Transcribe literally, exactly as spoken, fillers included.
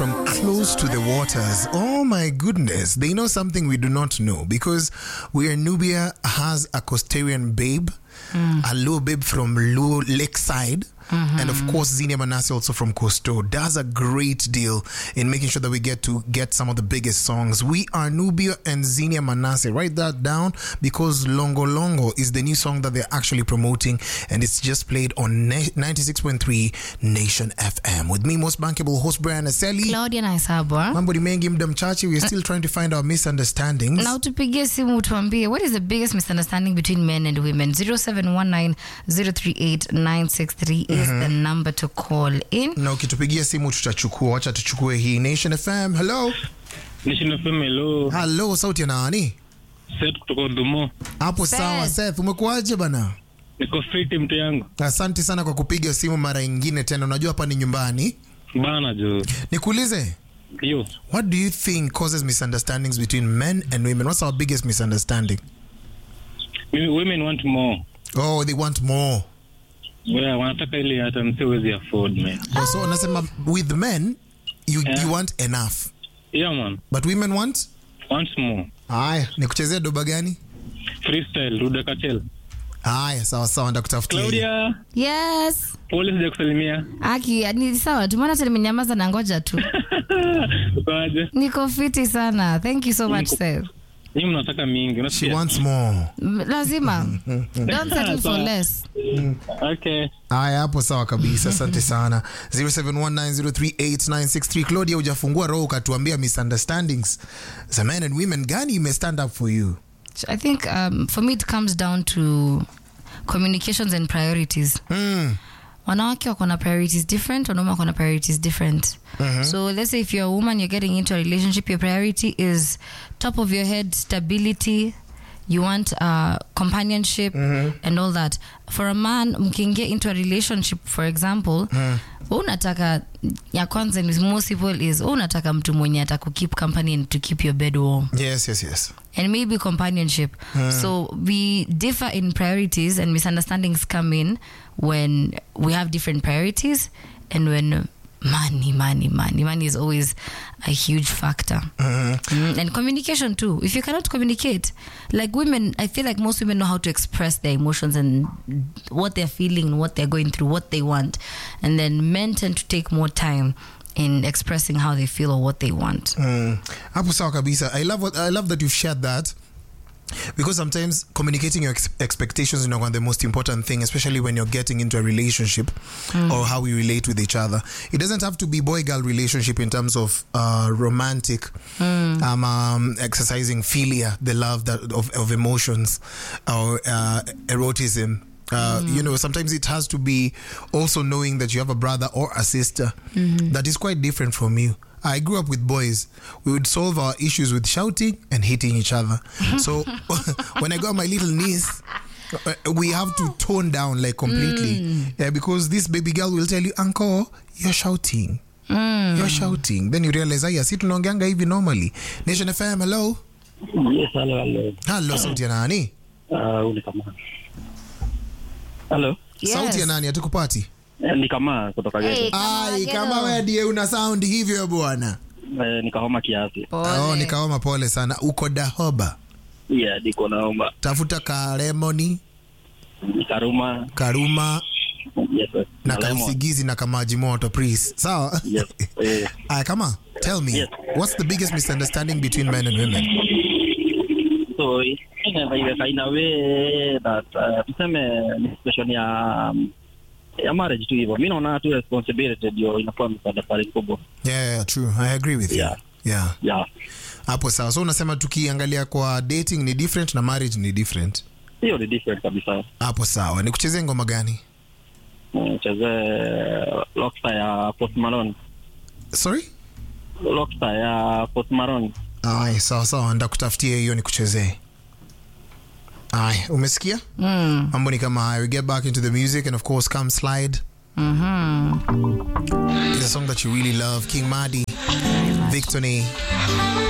from close to the waters. Oh my goodness. They know something we do not know because where Nubia has a Costarian babe, mm. a Luo babe from Luo Lakeside, mm-hmm. and of course Zinia Manasseh also from Costo, does a great deal in making sure that we get to get some of the biggest songs. We are Nubia and Zinia Manasseh. Write that down because Longo Longo is the new song that they're actually promoting, and it's just played on ninety-six point three Nation F M. With me, most bankable host Brian Aseli. Claudia Naisabwa. Mambo ni mengi mda mchache. We're still trying to find our misunderstandings. Now tupigie simu tuambie, what is the biggest misunderstanding between men and women? zero seven one nine zero three eight nine six three is mm-hmm. the number to call in. Na ukitupigia simu tutachukua. Wacha tuchukue hii. Nation F M, hello. Nation F M, hello. Hello, sauti ya nani? Seth kutoka Dumo. Hapo sawa Seth, umekuaje bana? Niko fit mtu yangu. Asante sana kwa kupiga simu mara nyingine tena. Unajua hapa ni nyumbani. Bana jo. Nikuulize? Yo. What do you think causes misunderstandings between men and women? What's our biggest misunderstanding? Women want more. Oh, they want more. Yeah, wanataka ile hata msiwezi afford, man. Oh, so unasema with men you yeah. you want enough. Yeah man. But women want wants more. Haya, nikuchezea doba gani? Freestyle Ruda Kachel. Haya, sawa sawa, ndakutafutia. Claudia. Yes. Pole sija kusalimia. Aki, ni sawa, tumeona tena nimenyamaza na ngoja tu. Ukoaje? Niko fiti sana. Thank you so much, Seth. Ni mnataka mingi, unasikia? She wants more. Lazima. Don't settle for less. Okay. Haya, hapo sawa kabisa. Asante sana. zero seven one nine zero three eight nine six three. Claudia, hujafungua roho ukatuambia misunderstandings za men and women gani ime stand up for you? I think um, for me it comes down to communications and priorities. Mm. Wanawake wako na priorities different, wanaume wako na priorities different. Mm-hmm. So let's say if you're a woman, you're getting into a relationship, your priority is top of your head stability, you want uh, companionship, mm-hmm. and all that. For a man, mkiingia into a relationship, for example, mm. unataka ya kwanza is most people is unataka mtu mwenye atakukeep company and to keep your bed warm. Yes, yes, yes. And maybe companionship. Mm. So we differ in priorities, and misunderstandings come in when we have different priorities and when money, money, money. Money is always a huge factor. Mm-hmm. Mm, and communication too. If you cannot communicate, like women, I feel like most women know how to express their emotions and what they're feeling, what they're going through, what they want. And then men tend to take more time in expressing how they feel or what they want. Mm. Hapo sawa kabisa. I love what I love that you've shared that. Because sometimes communicating your ex- expectations is not the most important thing, especially when you're getting into a relationship mm. or how we relate with each other. It doesn't have to be boy-girl relationship in terms of uh, romantic, mm. um, um, exercising philia, the love that of, of emotions, or uh, erotism. Uh, mm. You know, sometimes it has to be also knowing that you have a brother or a sister mm-hmm. that is quite different from you. I grew up with boys. We would solve our issues with shouting and hitting each other. So when I got my little niece, we have to tone down like completely. Mm. Yeah, because this baby girl will tell you, Uncle, you're shouting. Mm. You're shouting. Then you realize, yes, it tunaongeanga hivi normally. Nation F M, hello? Yes, hello, hello. Hello, sauti ya nani? Uh, uli kama. Hello? Yes. Sauti ya nani? Atukupati? Ni kama kutoka hey, Geto. Ai, kama wewe ndiye una sound hivyo bwana. Eh, nikahoma kiasi. Oh, nikahoma pole sana. Uko Dahoba? Yeah, niko naomba. Tafuta Karemoni, Karuma, Karuma. Yes, sir. Na Kausigizi na Kamaji Moto, please. Sawa? Yes. Eh. Aya, kama, tell me, yes. What's the biggest misunderstanding between men and women? So, in a way that uh, tuseme situation ya um, ya marriage tu hivyo. Mimi naona tu responsibility ndio inakuwa msaada kubwa. Yeah, yeah, true. I agree with you. Yeah. Yeah. Yeah. Hapo sawa. So unasema tukiangalia kwa dating ni different na marriage ni different. Hiyo ni different kabisa. Hapo sawa. Nikuchezee ngoma gani? Nichezee Rockstar ya Post Malone. Sorry? Rockstar ya Post Malone. Ai, sawa sawa. Ndakutafutia hiyo nikuchezee. Ai, umesikia? Mm. Mambo ni kama haya. We get back into the music and of course Come Slide. Mm-hmm. It's a song that you really love. King Madi, Victor.